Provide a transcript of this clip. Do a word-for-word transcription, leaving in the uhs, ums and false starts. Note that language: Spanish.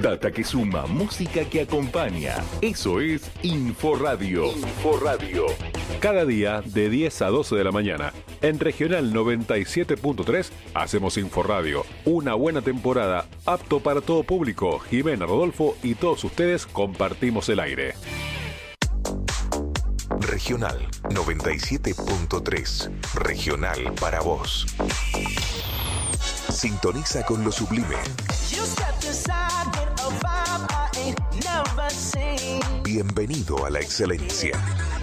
Data que suma, música que acompaña. Eso es Inforadio. Inforadio. Cada día de diez a doce de la mañana. En Regional noventa y siete punto tres hacemos Inforadio. Una buena temporada, apto para todo público. Jimena, Rodolfo y todos ustedes compartimos el aire. Regional noventa y siete punto tres. Regional para vos. Sintoniza con lo sublime. Bienvenido a la excelencia.